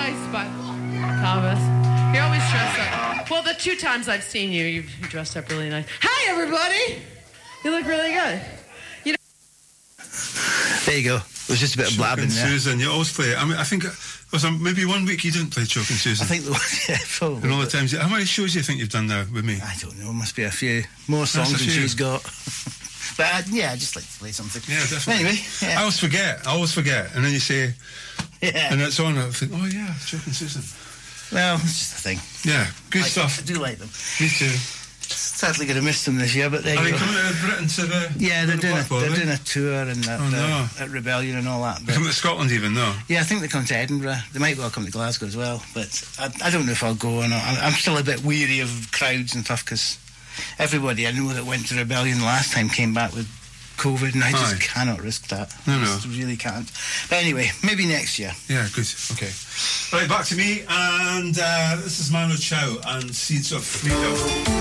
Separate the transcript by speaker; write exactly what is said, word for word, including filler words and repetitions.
Speaker 1: nice, but Thomas, you're always dressed up. Well, the two times I've seen you, you've you dressed up really nice. Hi, everybody. You look really good. You know.
Speaker 2: There you go. It was just a bit of blabbing there.
Speaker 3: Susan, you always play it. I mean, I think it was um, maybe one week you didn't play Choking Susan.
Speaker 2: I think the one, yeah, probably.
Speaker 3: And all the times. How many shows do you think you've done now with me?
Speaker 2: I don't know. Must be a few more songs than she's got. But uh, yeah, I just like to play something.
Speaker 3: Yeah, definitely.
Speaker 2: Anyway, yeah.
Speaker 3: I always forget. I always forget, and then you say,
Speaker 2: yeah,
Speaker 3: and it's on. I think, oh yeah, Choking Susan.
Speaker 2: Well, it's just a thing.
Speaker 3: Yeah, good
Speaker 2: I,
Speaker 3: stuff.
Speaker 2: I do like them.
Speaker 3: Me too.
Speaker 2: Sadly, going to miss them this year, but there
Speaker 3: Are
Speaker 2: you
Speaker 3: they
Speaker 2: go.
Speaker 3: coming out of Britain to the?
Speaker 2: Yeah, they're
Speaker 3: the
Speaker 2: doing a,
Speaker 3: Blackpool,
Speaker 2: they're
Speaker 3: are they?
Speaker 2: doing a tour and at,
Speaker 3: Oh, no.
Speaker 2: uh, at Rebellion and all that.
Speaker 3: They
Speaker 2: But
Speaker 3: come to Scotland even, no?
Speaker 2: yeah, I think they come to Edinburgh. They might well come to Glasgow as well, but I, I don't know if I'll go or not. I'm, I'm still a bit weary of crowds and stuff because everybody I know that went to Rebellion last time came back with COVID, and I just
Speaker 3: Aye.
Speaker 2: cannot risk that.
Speaker 3: No,
Speaker 2: I
Speaker 3: no.
Speaker 2: just really can't. But anyway, maybe next year.
Speaker 3: Yeah, good. Okay. Right, back to me, and uh, this is Manu Chao and Seeds of Freedom.